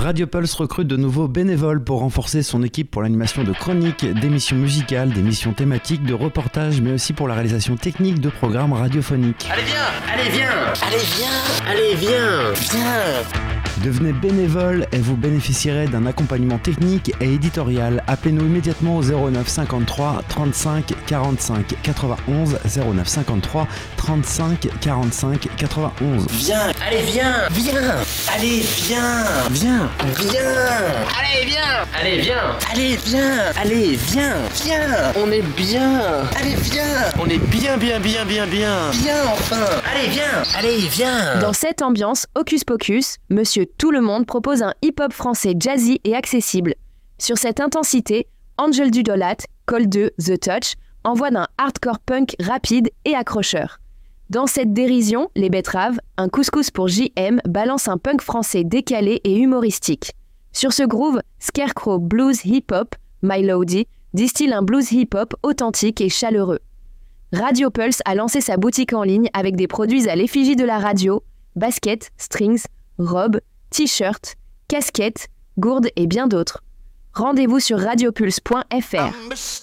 Radio Pulse recrute de nouveaux bénévoles pour renforcer son équipe pour l'animation de chroniques, d'émissions musicales, d'émissions thématiques, de reportages, mais aussi pour la réalisation technique de programmes radiophoniques. Allez viens, allez viens, allez viens, allez viens, viens. Devenez bénévole et vous bénéficierez d'un accompagnement technique et éditorial. Appelez-nous immédiatement au 09 53 35 45 91 09 53 35 45 91. Viens, allez viens, viens, allez viens, viens, viens, allez viens, allez viens, allez viens, allez viens, viens. On est bien, allez viens, on est bien, viens enfin, allez viens. Dans cette ambiance hocus pocus, Monsieur Tout le Monde propose un hip-hop français jazzy et accessible. Sur cette intensité, Angel Dudolat, Col 2, The Touch, envoie d'un hardcore punk rapide et accrocheur. Dans cette dérision, les betteraves, un couscous pour JM, balance un punk français décalé et humoristique. Sur ce groove, Scarecrow Blues Hip Hop, My Lodi, distille un blues hip hop authentique et chaleureux. Radio Pulse a lancé sa boutique en ligne avec des produits à l'effigie de la radio, baskets, strings, robes, t-shirts, casquettes, gourdes et bien d'autres. Rendez-vous sur radiopulse.fr.